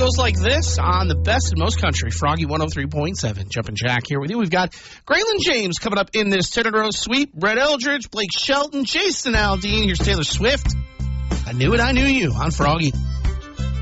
goes like this on the best in most country, Froggy 103.7. Jumpin' Jack here with you. We've got Graylin James coming up in this 10-in-a-row sweep. Brett Eldridge, Blake Shelton, Jason Aldean. Here's Taylor Swift. I Knew It, I Knew You on Froggy.